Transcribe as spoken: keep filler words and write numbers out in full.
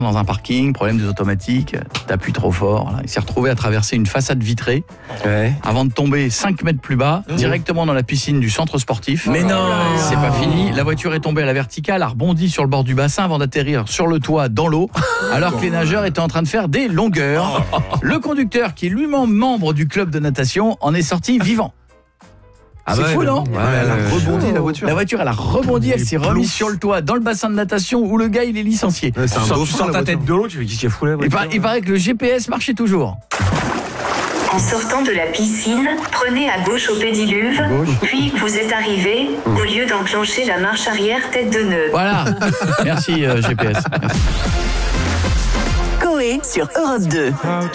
dans un parking, problème des automatiques, t'appuies trop fort. Là. Il s'est retrouvé à traverser une façade vitrée Ouais. avant de tomber cinq mètres plus bas, Mmh. directement dans la piscine du centre sportif. Mais non. C'est pas fini, la voiture est tombée à la verticale, a rebondi sur le bord du bassin avant d'atterrir sur le toit dans l'eau, alors que les nageurs étaient en train de faire des longueurs. Le conducteur, qui est lui-même membre du club de natation, en est sorti vivant. Ah C'est ouais, fou, non? ouais, Elle a ouais, rebondi la voiture. La voiture, elle a rebondi, elle s'est remise sur le toit, dans le bassin de natation où le gars, il est licencié. Ouais, c'est un Tu sors- tu dauphin, sors la ta voiture. tête de l'eau, tu fais qu'est-ce qu'il y a fou là. Il, par- il paraît que le G P S marchait toujours. En sortant de la piscine, prenez à gauche au pédiluve, puis vous êtes arrivé, au lieu d'enclencher la marche arrière tête de nœud. Voilà. Merci euh, G P S. Merci. Coé sur Europe deux.